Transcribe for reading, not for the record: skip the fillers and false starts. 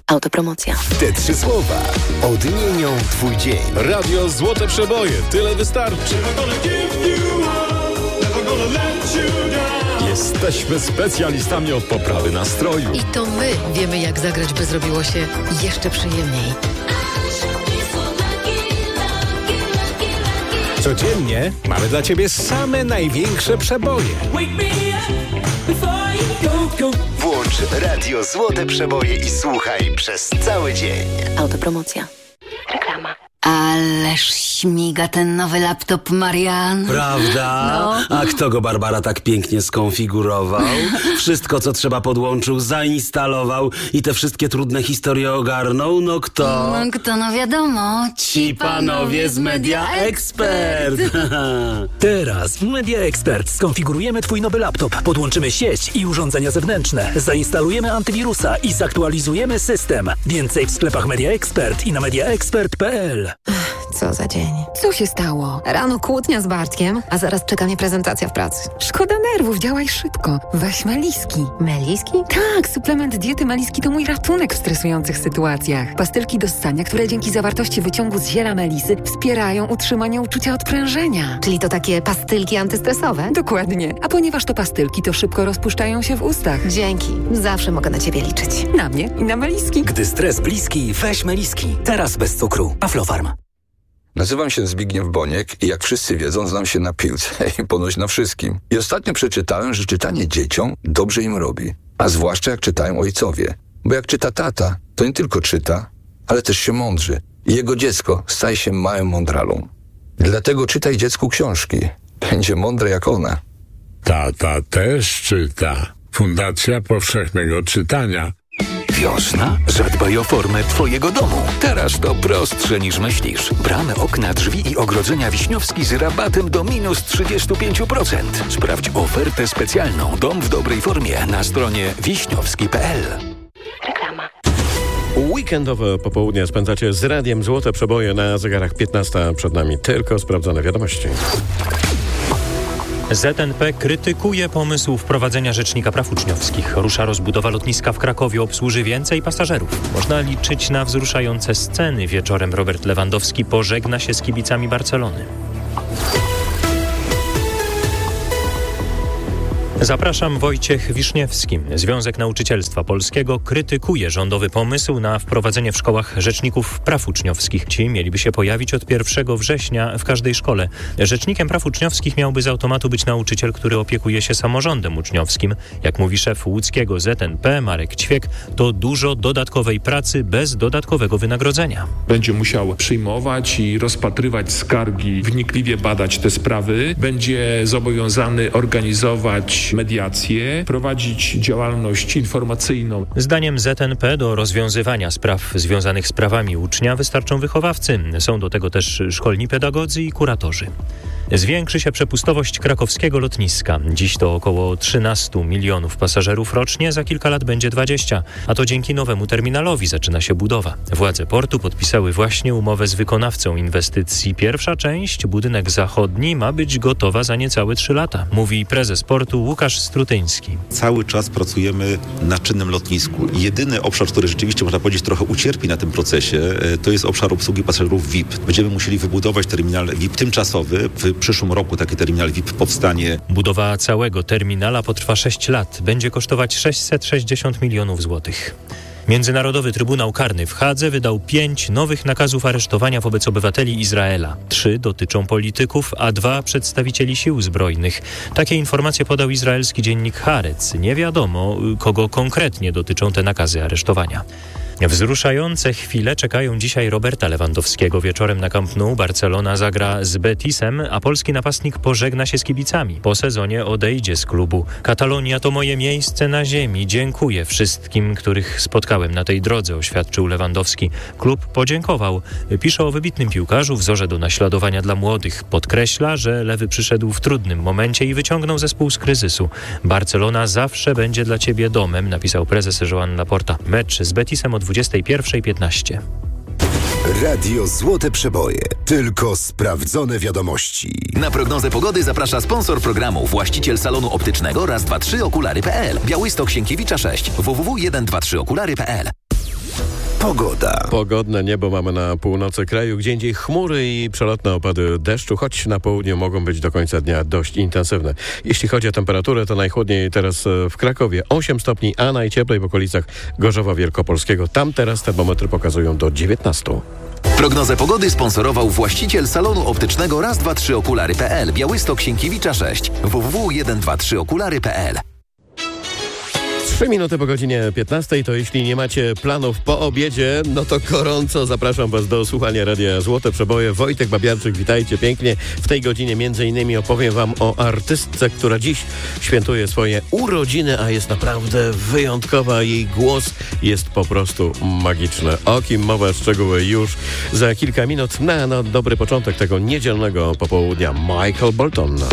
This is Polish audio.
Autopromocja. Te 3 słowa odmienią Twój dzień. Radio Złote Przeboje. Tyle wystarczy. Jesteśmy specjalistami od poprawy nastroju. I to my wiemy, jak zagrać, by zrobiło się jeszcze przyjemniej. Codziennie mamy dla Ciebie same największe przeboje. Włącz Radio Złote Przeboje i słuchaj przez cały dzień. Autopromocja. Reklama. Ależ śmiga ten nowy laptop, Marian. Prawda? No. A kto go, Barbara, tak pięknie skonfigurował? Wszystko, co trzeba, podłączył, zainstalował i te wszystkie trudne historie ogarnął? No kto? No kto, no wiadomo. Ci panowie z Media Expert. Teraz w Media Expert skonfigurujemy Twój nowy laptop, podłączymy sieć i urządzenia zewnętrzne, zainstalujemy antywirusa i zaktualizujemy system. Więcej w sklepach Media Expert i na mediaexpert.pl. Co za dzień. Co się stało? Rano kłótnia z Bartkiem, a zaraz czeka mnie prezentacja w pracy. Szkoda nerwów, działaj szybko. Weź Meliski. Meliski? Tak, suplement diety Meliski to mój ratunek w stresujących sytuacjach. Pastylki do ssania, które dzięki zawartości wyciągu z ziela melisy wspierają utrzymanie uczucia odprężenia. Czyli to takie pastylki antystresowe? Dokładnie. A ponieważ to pastylki, to szybko rozpuszczają się w ustach. Dzięki. Zawsze mogę na Ciebie liczyć. Na mnie i na Meliski. Gdy stres bliski, weź Meliski. Teraz bez cukru. Aflofarm. Nazywam się Zbigniew Boniek i jak wszyscy wiedzą, znam się na piłce i ponoć na wszystkim. I ostatnio przeczytałem, że czytanie dzieciom dobrze im robi. A zwłaszcza jak czytają ojcowie. Bo jak czyta tata, to nie tylko czyta, ale też się mądrzy. I jego dziecko staje się małym mądralą. Dlatego czytaj dziecku książki. Będzie mądre jak ona. Tata też czyta. Fundacja Powszechnego Czytania. Wiosna? Zadbaj o formę Twojego domu. Teraz to prostsze niż myślisz. Bramy, okna, drzwi i ogrodzenia Wiśniowski z rabatem do minus 35%. Sprawdź ofertę specjalną Dom w dobrej formie na stronie wiśniowski.pl. Reklama. Weekendowe popołudnie spędzacie z Radiem Złote Przeboje na zegarach 15. Przed nami tylko sprawdzone wiadomości. ZNP krytykuje pomysł wprowadzenia Rzecznika Praw Uczniowskich. Rusza rozbudowa lotniska w Krakowie, obsłuży więcej pasażerów. Można liczyć na wzruszające sceny. Wieczorem Robert Lewandowski pożegna się z kibicami Barcelony. Zapraszam, Wojciech Wiszniewski. Związek Nauczycielstwa Polskiego krytykuje rządowy pomysł na wprowadzenie w szkołach rzeczników praw uczniowskich. Ci mieliby się pojawić od 1 września w każdej szkole. Rzecznikiem praw uczniowskich miałby z automatu być nauczyciel, który opiekuje się samorządem uczniowskim. Jak mówi szef łódzkiego ZNP Marek Ćwiek, to dużo dodatkowej pracy bez dodatkowego wynagrodzenia. Będzie musiał przyjmować i rozpatrywać skargi, wnikliwie badać te sprawy. Będzie zobowiązany organizować mediację, prowadzić działalność informacyjną. Zdaniem ZNP do rozwiązywania spraw związanych z prawami ucznia wystarczą wychowawcy. Są do tego też szkolni pedagodzy i kuratorzy. Zwiększy się przepustowość krakowskiego lotniska. Dziś to około 13 milionów pasażerów rocznie, za kilka lat będzie 20, a to dzięki nowemu terminalowi zaczyna się budowa. Władze portu podpisały właśnie umowę z wykonawcą inwestycji. Pierwsza część, budynek zachodni, ma być gotowa za niecałe 3 lata, mówi prezes portu Łukasz Strutyński. Cały czas pracujemy na czynnym lotnisku. Jedyny obszar, który rzeczywiście, można powiedzieć, trochę ucierpi na tym procesie, to jest obszar obsługi pasażerów VIP. Będziemy musieli wybudować terminal VIP tymczasowy. W przyszłym roku taki terminal VIP powstanie. Budowa całego terminala potrwa 6 lat. Będzie kosztować 660 milionów złotych. Międzynarodowy Trybunał Karny w Hadze wydał 5 nowych nakazów aresztowania wobec obywateli Izraela. 3 dotyczą polityków, a 2 przedstawicieli sił zbrojnych. Takie informacje podał izraelski dziennik Haaretz. Nie wiadomo, kogo konkretnie dotyczą te nakazy aresztowania. Wzruszające chwile czekają dzisiaj Roberta Lewandowskiego. Wieczorem na Camp Nou Barcelona zagra z Betisem, a polski napastnik pożegna się z kibicami. Po sezonie odejdzie z klubu. Katalonia to moje miejsce na ziemi. Dziękuję wszystkim, których spotkałem na tej drodze, oświadczył Lewandowski. Klub podziękował. Pisze o wybitnym piłkarzu, wzorze do naśladowania dla młodych. Podkreśla, że Lewy przyszedł w trudnym momencie i wyciągnął zespół z kryzysu. Barcelona zawsze będzie dla ciebie domem, napisał prezes Joan Laporta. Mecz z Betisem o 21:15. Radio Złote Przeboje. Tylko sprawdzone wiadomości. Na prognozę pogody zaprasza sponsor programu, właściciel salonu optycznego Raz, 2, 3 okulary.pl. Białystok Sienkiewicza 6. www.123okulary.pl. Pogoda. Pogodne niebo mamy na północy kraju, gdzie indziej chmury i przelotne opady deszczu, choć na południu mogą być do końca dnia dość intensywne. Jeśli chodzi o temperaturę, to najchłodniej teraz w Krakowie 8 stopni, a najcieplej w okolicach Gorzowa Wielkopolskiego. Tam teraz termometry pokazują do 19. Prognozę pogody sponsorował właściciel salonu optycznego Raz, 2, 3 Okulary.pl, Białystok, Sienkiewicza 6, www.123okulary.pl. 3 minuty po godzinie 15, to jeśli nie macie planów po obiedzie, no to gorąco zapraszam Was do słuchania Radia Złote Przeboje. Wojtek Babiarczyk, witajcie pięknie. W tej godzinie między innymi opowiem Wam o artystce, która dziś świętuje swoje urodziny, a jest naprawdę wyjątkowa. Jej głos jest po prostu magiczny. O kim mowa, szczegóły już za kilka minut. Na dobry początek tego niedzielnego popołudnia Michael Bolton.